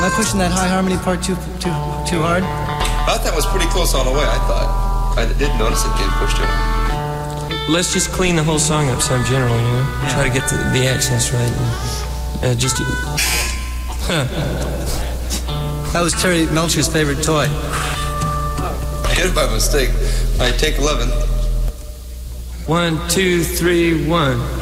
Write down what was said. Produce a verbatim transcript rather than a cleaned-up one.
I pushing that high harmony part too too too hard? I thought that was pretty close all the way, I thought. I did notice it being pushed in. Let's just clean the whole song up some general, you know? Yeah. Try to get the, the accents right. And, uh, just... Huh. That was Terry Melcher's favorite toy. I hit it by mistake. I take eleven. One, two, three, one.